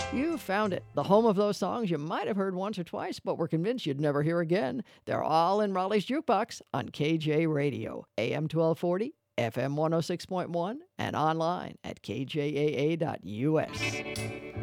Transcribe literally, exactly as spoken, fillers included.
You found it. The home of those songs you might have heard once or twice, but were convinced you'd never hear again. They're all in Raleigh's Jukebox on K J Radio, A M twelve forty, F M one oh six point one, and online at k j a a dot u s.